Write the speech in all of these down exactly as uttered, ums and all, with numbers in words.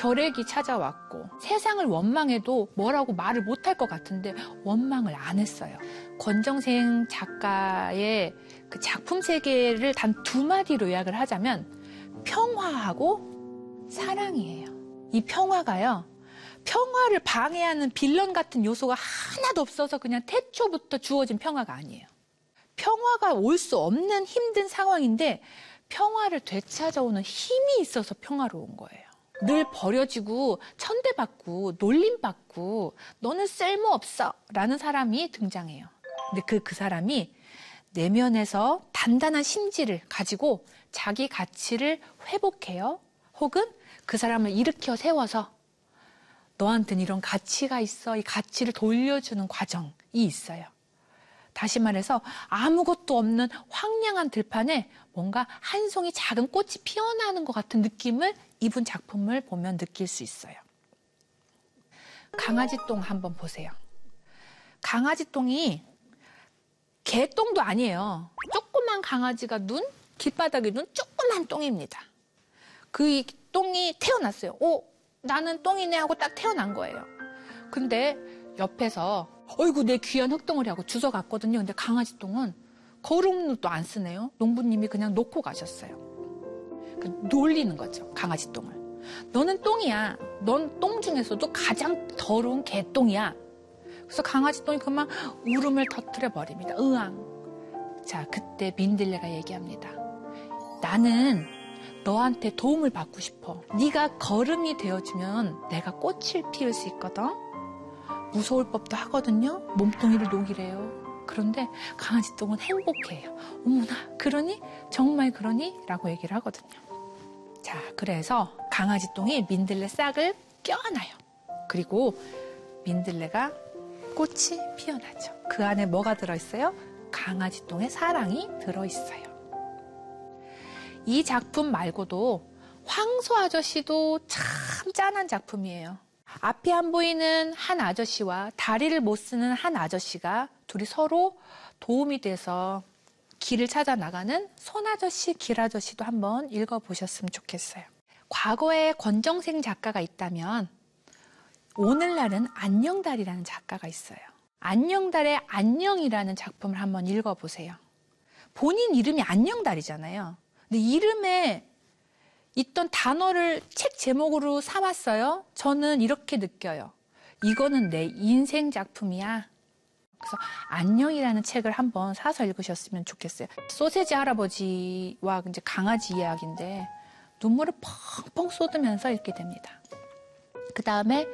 결핵이 찾아왔고 세상을 원망해도 뭐라고 말을 못할 것 같은데 원망을 안 했어요. 권정생 작가의 그 작품 세계를 단 두 마디로 요약을 하자면 평화하고 사랑이에요. 이 평화가요. 평화를 방해하는 빌런 같은 요소가 하나도 없어서 그냥 태초부터 주어진 평화가 아니에요. 평화가 올 수 없는 힘든 상황인데 평화를 되찾아오는 힘이 있어서 평화로운 거예요. 늘 버려지고 천대받고 놀림받고 너는 쓸모없어 라는 사람이 등장해요. 근데 그, 그 사람이 내면에서 단단한 심지를 가지고 자기 가치를 회복해요. 혹은 그 사람을 일으켜 세워서 너한테는 이런 가치가 있어. 이 가치를 돌려주는 과정이 있어요. 다시 말해서 아무것도 없는 황량한 들판에 뭔가 한 송이 작은 꽃이 피어나는 것 같은 느낌을 이분 작품을 보면 느낄 수 있어요. 강아지똥 한번 보세요. 강아지똥이 개똥도 아니에요. 조그만 강아지가 눈, 길바닥에 눈 조그만 똥입니다. 그 똥이 태어났어요. 오, 나는 똥이네 하고 딱 태어난 거예요. 근데 옆에서 어이구 내 귀한 흙덩어리 하고 주워갔거든요. 근데 강아지 똥은 거름도 안 쓰네요. 농부님이 그냥 놓고 가셨어요. 놀리는 거죠. 강아지 똥을. 너는 똥이야. 넌 똥 중에서도 가장 더러운 개똥이야. 그래서 강아지 똥이 그만 울음을 터뜨려 버립니다. 으앙. 자, 그때 민들레가 얘기합니다. 나는 너한테 도움을 받고 싶어. 네가 거름이 되어주면 내가 꽃을 피울 수 있거든. 무서울 법도 하거든요. 몸뚱이를 녹이래요. 그런데 강아지 똥은 행복해요. 어머나, 그러니? 정말 그러니? 라고 얘기를 하거든요. 자, 그래서 강아지 똥이 민들레 싹을 껴안아요. 그리고 민들레가 꽃이 피어나죠. 그 안에 뭐가 들어있어요? 강아지 똥의 사랑이 들어있어요. 이 작품 말고도 황소 아저씨도 참 짠한 작품이에요. 앞이 안 보이는 한 아저씨와 다리를 못 쓰는 한 아저씨가 둘이 서로 도움이 돼서 길을 찾아 나가는 손아저씨, 길아저씨도 한번 읽어보셨으면 좋겠어요. 과거에 권정생 작가가 있다면 오늘날은 안녕달이라는 작가가 있어요. 안녕달의 안녕이라는 작품을 한번 읽어보세요. 본인 이름이 안녕달이잖아요. 근데 이름에 있던 단어를 책 제목으로 삼았어요. 저는 이렇게 느껴요. 이거는 내 인생 작품이야. 그래서 안녕이라는 책을 한번 사서 읽으셨으면 좋겠어요. 소세지 할아버지와 이제 강아지 이야기인데 눈물을 펑펑 쏟으면서 읽게 됩니다. 그 다음에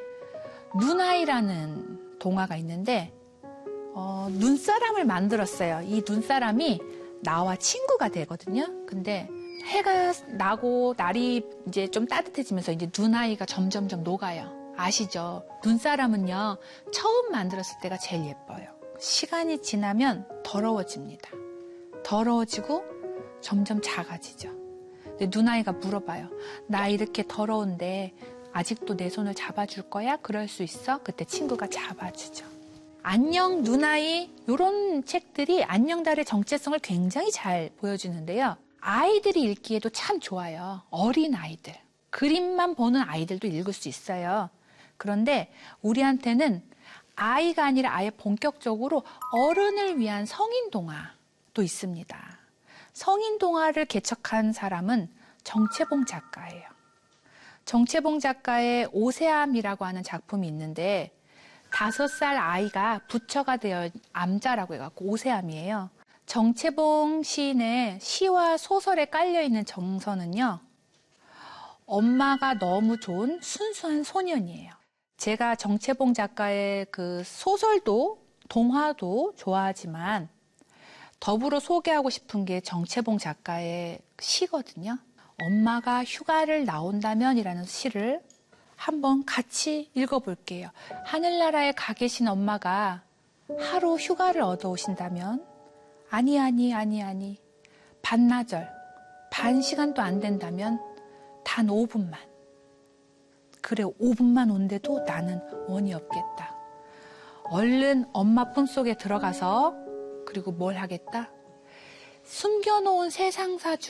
눈아이라는 동화가 있는데 어, 눈사람을 만들었어요. 이 눈사람이 나와 친구가 되거든요. 근데 해가 나고 날이 이제 좀 따뜻해지면서 이제 눈아이가 점점점 녹아요. 아시죠? 눈사람은요, 처음 만들었을 때가 제일 예뻐요. 시간이 지나면 더러워집니다. 더러워지고 점점 작아지죠. 근데 눈아이가 물어봐요. 나 이렇게 더러운데 아직도 내 손을 잡아줄 거야? 그럴 수 있어? 그때 친구가 잡아주죠. 안녕 눈아이 이런 책들이 안녕달의 정체성을 굉장히 잘 보여주는데요. 아이들이 읽기에도 참 좋아요. 어린 아이들. 그림만 보는 아이들도 읽을 수 있어요. 그런데 우리한테는 아이가 아니라 아예 본격적으로 어른을 위한 성인 동화도 있습니다. 성인 동화를 개척한 사람은 정채봉 작가예요. 정채봉 작가의 오세암이라고 하는 작품이 있는데 다섯 살 아이가 부처가 되어 암자라고 해갖고 오세암이에요. 정채봉 시인의 시와 소설에 깔려있는 정서는요. 엄마가 너무 좋은 순수한 소년이에요. 제가 정채봉 작가의 그 소설도 동화도 좋아하지만 더불어 소개하고 싶은 게 정채봉 작가의 시거든요. 엄마가 휴가를 나온다면 이라는 시를 한번 같이 읽어볼게요. 하늘나라에 가 계신 엄마가 하루 휴가를 얻어오신다면 아니 아니 아니 아니 반나절 반 시간도 안 된다면 단 오 분만 그래 오 분만 온데도 나는 원이 없겠다. 얼른 엄마 품속에 들어가서 그리고 뭘 하겠다? 숨겨놓은 세상사 중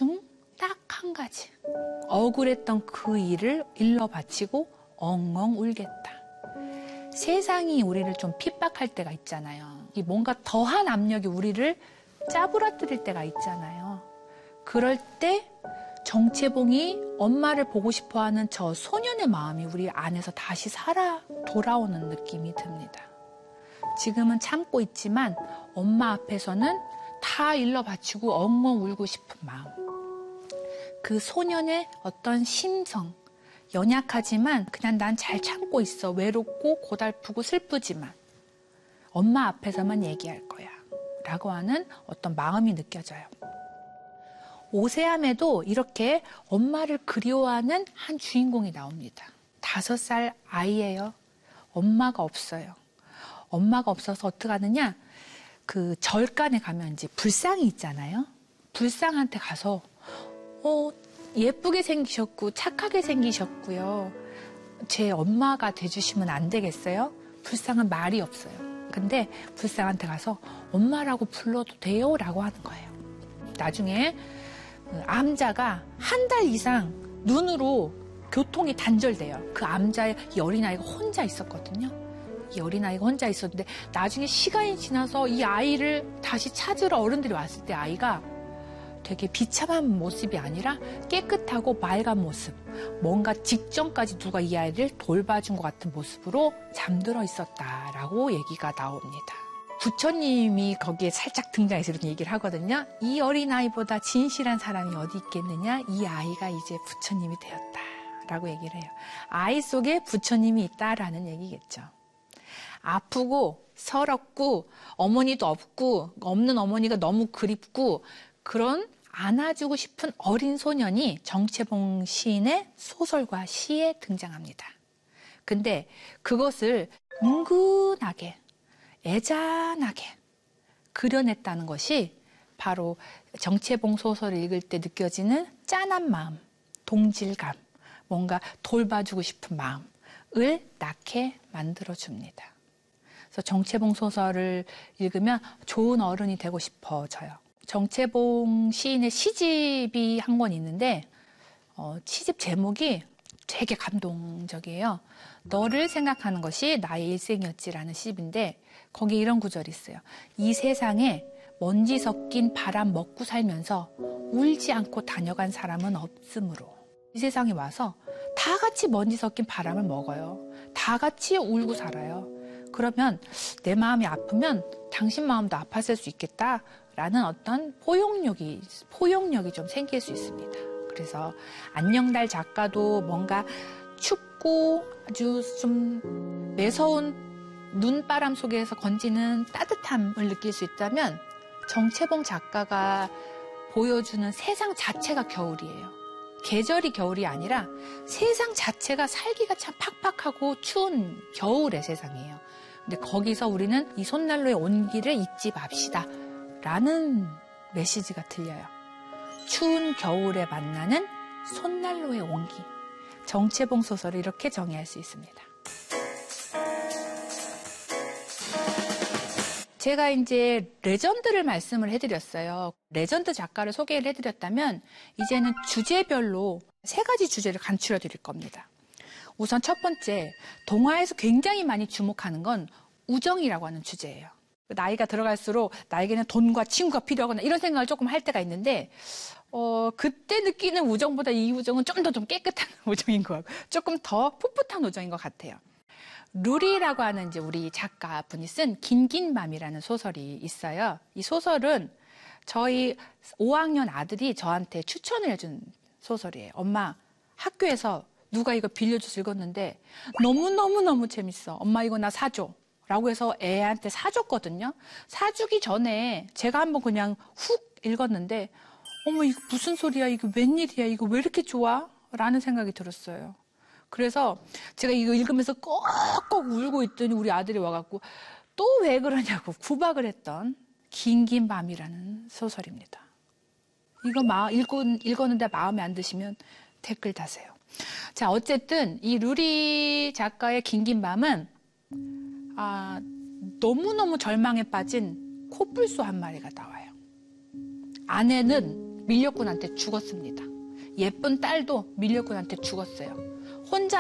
딱 한 가지. 억울했던 그 일을 일러 바치고 엉엉 울겠다. 세상이 우리를 좀 핍박할 때가 있잖아요. 뭔가 더한 압력이 우리를 짜부라뜨릴 때가 있잖아요. 그럴 때 정채봉이 엄마를 보고 싶어하는 저 소년의 마음이 우리 안에서 다시 살아 돌아오는 느낌이 듭니다. 지금은 참고 있지만 엄마 앞에서는 다 일러 바치고 엉엉 울고 싶은 마음. 그 소년의 어떤 심성, 연약하지만 그냥 난 잘 참고 있어. 외롭고 고달프고 슬프지만 엄마 앞에서만 얘기할 거야. 라고 하는 어떤 마음이 느껴져요. 오세암에도 이렇게 엄마를 그리워하는 한 주인공이 나옵니다. 다섯 살 아이예요. 엄마가 없어요. 엄마가 없어서 어떡하느냐? 그 절간에 가면 이제 불상이 있잖아요. 불상한테 가서 어, 예쁘게 생기셨고 착하게 생기셨고요. 제 엄마가 돼주시면 안 되겠어요? 불상은 말이 없어요. 근데 불상한테 가서 엄마라고 불러도 돼요? 라고 하는 거예요. 나중에 암자가 한 달 이상 눈으로 교통이 단절돼요. 그 암자의 이 어린아이가 혼자 있었거든요. 이 어린아이가 혼자 있었는데 나중에 시간이 지나서 이 아이를 다시 찾으러 어른들이 왔을 때 아이가 되게 비참한 모습이 아니라 깨끗하고 맑은 모습, 뭔가 직전까지 누가 이 아이를 돌봐준 것 같은 모습으로 잠들어 있었다라고 얘기가 나옵니다. 부처님이 거기에 살짝 등장해서 이런 얘기를 하거든요. 이 어린아이보다 진실한 사람이 어디 있겠느냐? 이 아이가 이제 부처님이 되었다라고 얘기를 해요. 아이 속에 부처님이 있다라는 얘기겠죠. 아프고 서럽고 어머니도 없고 없는 어머니가 너무 그립고 그런 안아주고 싶은 어린 소년이 정채봉 시인의 소설과 시에 등장합니다. 근데 그것을 은근하게 애잔하게 그려냈다는 것이 바로 정채봉 소설을 읽을 때 느껴지는 짠한 마음, 동질감, 뭔가 돌봐주고 싶은 마음을 낳게 만들어줍니다. 그래서 정채봉 소설을 읽으면 좋은 어른이 되고 싶어져요. 정채봉 시인의 시집이 한 권 있는데 어, 시집 제목이 되게 감동적이에요. 너를 생각하는 것이 나의 일생이었지라는 시집인데 거기 이런 구절이 있어요. 이 세상에 먼지 섞인 바람 먹고 살면서 울지 않고 다녀간 사람은 없으므로 이 세상에 와서 다 같이 먼지 섞인 바람을 먹어요. 다 같이 울고 살아요. 그러면 내 마음이 아프면 당신 마음도 아팠을 수 있겠다라는 어떤 포용력이, 포용력이 좀 생길 수 있습니다. 그래서 안녕달 작가도 뭔가 춥고 아주 좀 매서운 눈바람 속에서 건지는 따뜻함을 느낄 수 있다면 정채봉 작가가 보여주는 세상 자체가 겨울이에요. 계절이 겨울이 아니라 세상 자체가 살기가 참 팍팍하고 추운 겨울의 세상이에요. 근데 거기서 우리는 이 손난로의 온기를 잊지 맙시다 라는 메시지가 들려요. 추운 겨울에 만나는 손난로의 온기. 정채봉 소설을 이렇게 정의할 수 있습니다. 제가 이제 레전드를 말씀을 해드렸어요. 레전드 작가를 소개를 해드렸다면 이제는 주제별로 세 가지 주제를 간추려 드릴 겁니다. 우선 첫 번째, 동화에서 굉장히 많이 주목하는 건 우정이라고 하는 주제예요. 나이가 들어갈수록 나에게는 돈과 친구가 필요하거나 이런 생각을 조금 할 때가 있는데 어, 그때 느끼는 우정보다 이 우정은 좀 더 좀 깨끗한 우정인 것 같고 조금 더 풋풋한 우정인 것 같아요. 루리라고 하는 이제 우리 작가분이 쓴 긴긴 밤이라는 소설이 있어요. 이 소설은 저희 오 학년 아들이 저한테 추천을 해준 소설이에요. 엄마, 학교에서 누가 이거 빌려줘서 읽었는데 너무너무너무 재밌어. 엄마 이거 나 사줘. 라고 해서 애한테 사줬거든요. 사주기 전에 제가 한번 그냥 훅 읽었는데 어머 이거 무슨 소리야? 이거 웬일이야? 이거 왜 이렇게 좋아? 라는 생각이 들었어요. 그래서 제가 이거 읽으면서 꼭꼭 울고 있더니 우리 아들이 와갖고 또 왜 그러냐고 구박을 했던 긴긴 밤이라는 소설입니다. 이거 마, 읽고, 읽었는데 마음에 안 드시면 댓글 다세요. 자, 어쨌든 이 루리 작가의 긴긴 밤은 아, 너무너무 절망에 빠진 코뿔소 한 마리가 나와요. 아내는 밀렵꾼한테 죽었습니다. 예쁜 딸도 밀렵꾼한테 죽었어요. 혼자